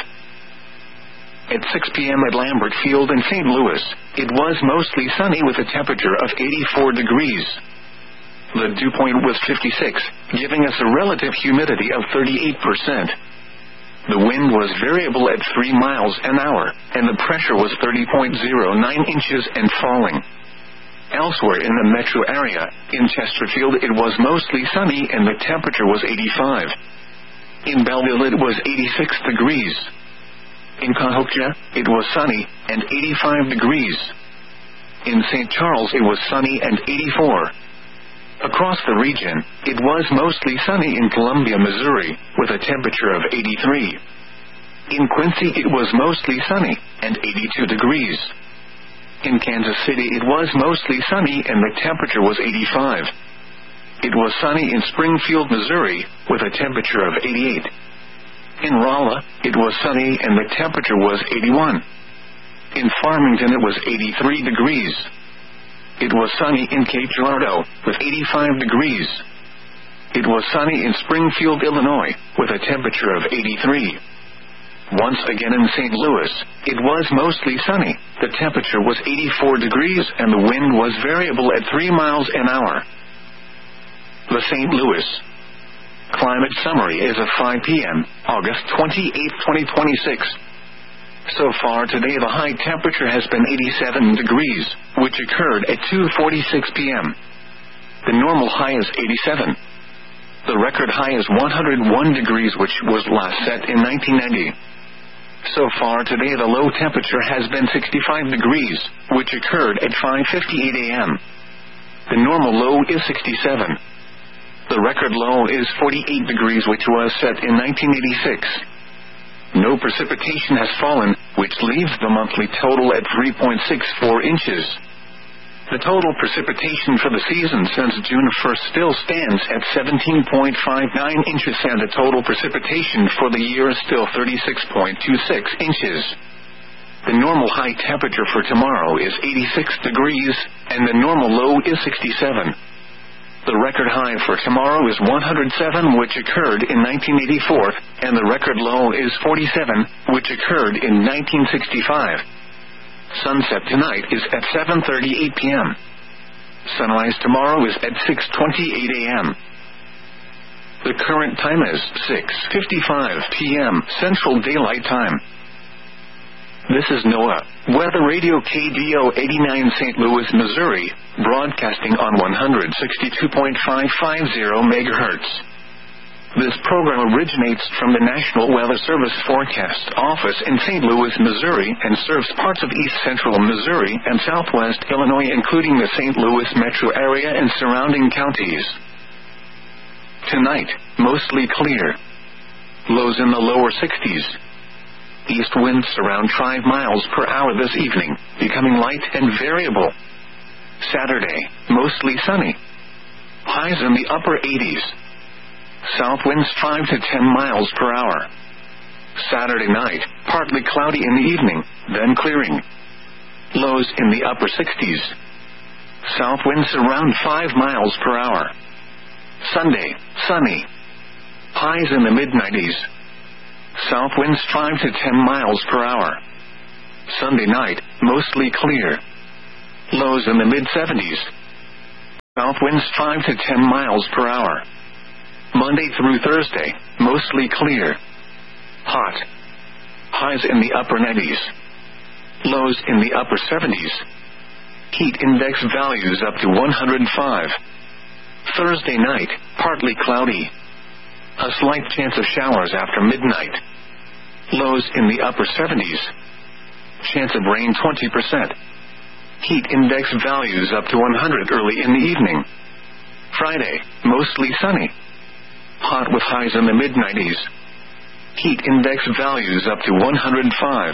At six p.m. at Lambert Field in Saint Louis, it was mostly sunny with a temperature of eighty-four degrees. The dew point was fifty-six, giving us a relative humidity of thirty-eight percent. The wind was variable at three miles an hour, and the pressure was thirty point zero nine inches and falling. Elsewhere in the metro area, in Chesterfield it was mostly sunny and the temperature was eighty-five. In Belleville it was eighty-six degrees. In Cahokia, it was sunny and eighty-five degrees. In Saint Charles it was sunny and eighty-four. Across the region, it was mostly sunny in Columbia, Missouri, with a temperature of eighty-three. In Quincy it was mostly sunny and eighty-two degrees. In Kansas City it was mostly sunny and the temperature was eighty-five. It was sunny in Springfield, Missouri, with a temperature of eighty-eight. In Rolla, it was sunny and the temperature was eighty-one. In Farmington it was eighty-three degrees. It was sunny in Cape Girardeau, with eighty-five degrees. It was sunny in Springfield, Illinois, with a temperature of eighty-three. Once again in Saint Louis, it was mostly sunny, the temperature was eighty-four degrees and the wind was variable at three miles an hour. The Saint Louis Climate Summary is of five p.m., August twenty-eighth, twenty twenty-six. So far today the high temperature has been eighty-seven degrees, which occurred at two forty-six p.m. The normal high is eighty-seven. The record high is one hundred one degrees, which was last set in nineteen ninety. So far today the low temperature has been sixty-five degrees, which occurred at five fifty-eight a.m. The normal low is sixty-seven. The record low is forty-eight degrees, which was set in nineteen eighty-six. No precipitation has fallen, which leaves the monthly total at three point six four inches. The total precipitation for the season since June first still stands at seventeen point five nine inches, and the total precipitation for the year is still thirty-six point two six inches. The normal high temperature for tomorrow is eighty-six degrees, and the normal low is sixty-seven. The record high for tomorrow is one hundred seven, which occurred in nineteen eighty-four, and the record low is forty-seven, which occurred in nineteen sixty-five. Sunset tonight is at seven thirty-eight p.m. Sunrise tomorrow is at six twenty-eight a.m. The current time is six fifty-five p.m. Central Daylight Time. This is NOAA Weather Radio K D O eighty-nine Saint Louis, Missouri, broadcasting on one hundred sixty-two point five five zero megahertz. This program originates from the National Weather Service Forecast Office in Saint Louis, Missouri, and serves parts of east central Missouri and southwest Illinois, including the Saint Louis metro area and surrounding counties. Tonight, mostly clear. Lows in the lower sixties. East winds around five miles per hour this evening, becoming light and variable. Saturday, mostly sunny. Highs in the upper eighties. South winds five to ten miles per hour. Saturday night, partly cloudy in the evening, then clearing. Lows in the upper sixties. South winds around five miles per hour. Sunday, sunny. Highs in the mid nineties. South winds five to ten miles per hour. Sunday night, mostly clear. Lows in the mid seventies. South winds five to ten miles per hour. Monday through Thursday, mostly clear. Hot. Highs in the upper nineties. Lows in the upper seventies. Heat index values up to one hundred five. Thursday night, partly cloudy. A slight chance of showers after midnight. Lows in the upper seventies. Chance of rain twenty percent. Heat index values up to one hundred early in the evening. Friday, mostly sunny. Hot with highs in the mid nineties. Heat index values up to one hundred five.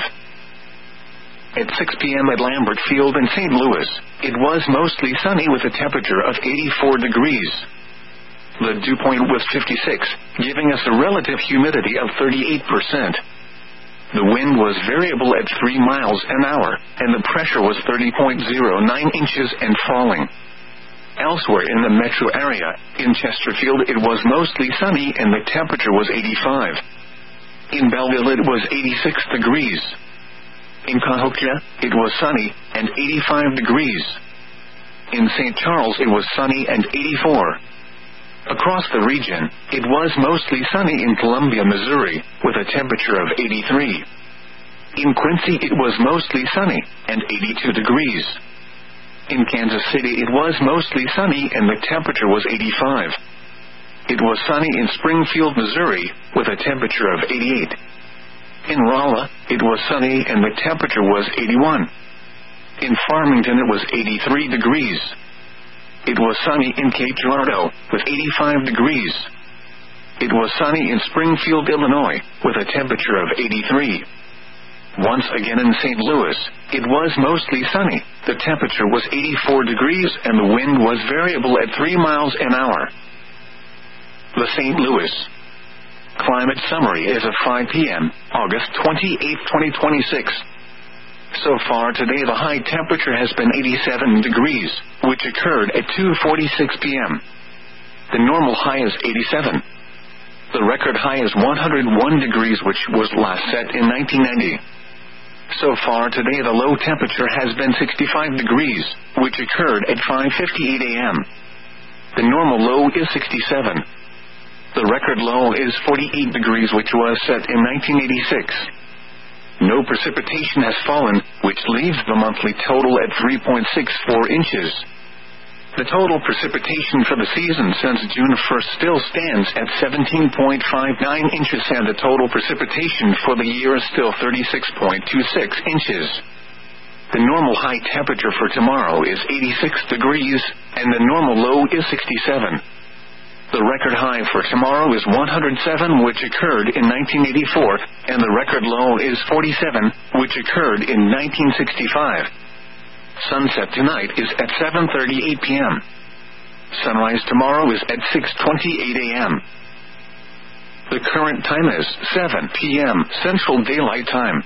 At six p.m. at Lambert Field in Saint Louis, it was mostly sunny with a temperature of eighty-four degrees. The dew point was fifty-six, giving us a relative humidity of thirty-eight percent. The wind was variable at three miles an hour, and the pressure was thirty point zero nine inches and falling. Elsewhere in the metro area, in Chesterfield it was mostly sunny and the temperature was eighty-five. In Belleville it was eighty-six degrees. In Cahokia, it was sunny and eighty-five degrees. In Saint Charles it was sunny and eighty-four. Across the region, it was mostly sunny in Columbia, Missouri, with a temperature of eighty-three. In Quincy it was mostly sunny and eighty-two degrees. In Kansas City it was mostly sunny and the temperature was eighty-five. It was sunny in Springfield, Missouri, with a temperature of eighty-eight. In Rolla, it was sunny and the temperature was eighty-one. In Farmington it was eighty-three degrees. It was sunny in Cape Girardeau, with eighty-five degrees. It was sunny in Springfield, Illinois, with a temperature of eighty-three. Once again in Saint Louis, it was mostly sunny, the temperature was eighty-four degrees and the wind was variable at three miles an hour. The Saint Louis Climate Summary is of five p.m., August twenty-eighth, twenty twenty-six. So far today the high temperature has been eighty-seven degrees, which occurred at two forty-six p.m. The normal high is eighty-seven. The record high is one hundred one degrees, which was last set in nineteen ninety. So far today the low temperature has been sixty-five degrees, which occurred at five fifty-eight a.m. The normal low is sixty-seven. The record low is forty-eight degrees, which was set in nineteen eighty-six. No precipitation has fallen, which leaves the monthly total at three point six four inches. The total precipitation for the season since June first still stands at seventeen point five nine inches, and the total precipitation for the year is still thirty-six point two six inches. The normal high temperature for tomorrow is eighty-six degrees, and the normal low is sixty-seven. The record high for tomorrow is one hundred seven, which occurred in nineteen eighty-four, and the record low is forty-seven, which occurred in nineteen sixty-five. Sunset tonight is at seven thirty-eight p.m. Sunrise tomorrow is at six twenty-eight a.m. The current time is seven p.m. Central Daylight Time.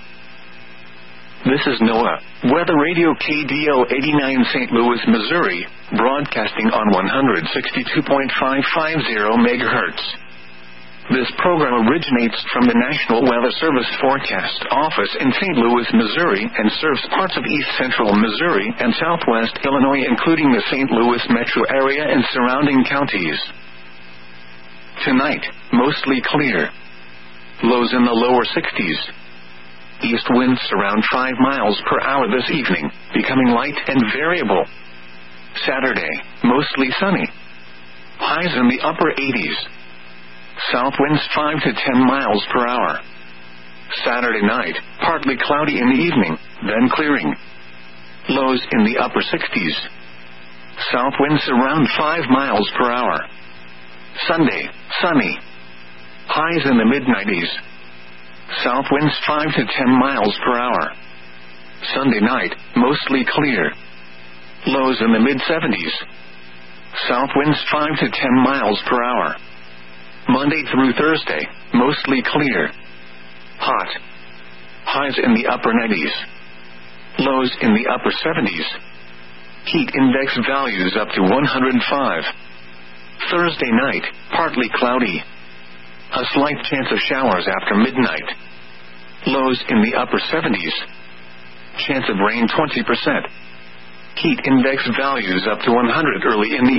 This is NOAA, Weather Radio K D O eighty-nine Saint Louis, Missouri, broadcasting on one hundred sixty-two point five five zero megahertz. This program originates from the National Weather Service Forecast Office in Saint Louis, Missouri, and serves parts of east central Missouri and southwest Illinois, including the Saint Louis metro area and surrounding counties. Tonight, mostly clear. Lows in the lower sixties. East winds around five miles per hour this evening, becoming light and variable. Saturday, mostly sunny. Highs in the upper eighties. South winds five to ten miles per hour. Saturday night, partly cloudy in the evening, then clearing. Lows in the upper sixties. South winds around five miles per hour. Sunday, sunny. Highs in the mid nineties. South winds five to ten miles per hour. Sunday night, mostly clear. Lows in the mid seventies. South winds five to ten miles per hour. Monday through Thursday, mostly clear. Hot. Highs in the upper nineties. Lows in the upper seventies. Heat index values up to one hundred five. Thursday night, partly cloudy. A slight chance of showers after midnight. Lows in the upper seventies. Chance of rain twenty percent. Heat index values up to one hundred early in the